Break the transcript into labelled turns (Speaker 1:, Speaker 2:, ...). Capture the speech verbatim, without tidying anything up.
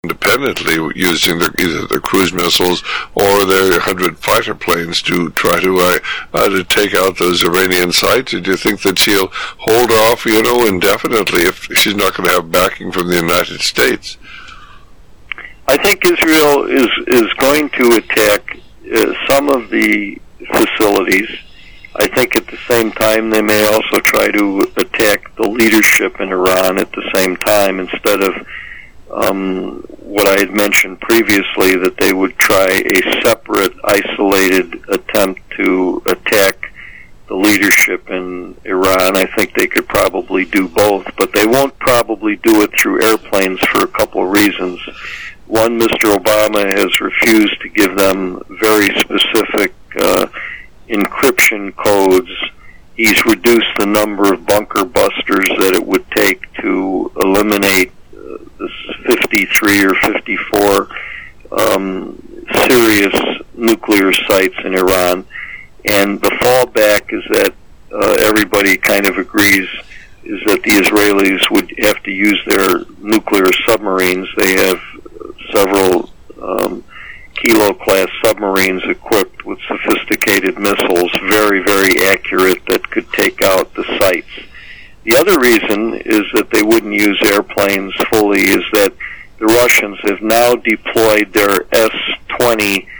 Speaker 1: independently using their, either their cruise missiles or their one hundred fighter planes to try to uh, uh, to take out those Iranian sites? Do you think that she'll hold off, you know, indefinitely if she's not going to have backing from the United States?
Speaker 2: I think Israel is is going to attack uh, some of the facilities. I think at the same time they may also try to attack the leadership in Iran at the same time, instead of um, what I had mentioned previously, that they would try a separate, isolated attempt to attack the leadership in Iran. I think they could probably do both, but they won't probably do it through airplanes for a couple of reasons. One, Mister Obama has refused to give them very specific uh, encryption codes. He's reduced the number of bunker busters that it would take to eliminate uh, this fifty-three or fifty-four um, serious nuclear sites in Iran. And the fallback is that uh, everybody kind of agrees is that the Israelis would have to use their nuclear submarines. They have several um, Kilo-class submarines equipped with sophisticated missiles, very, very accurate, that could take out the sites. The other reason is that they wouldn't use airplanes fully is that the Russians have now deployed their S twenty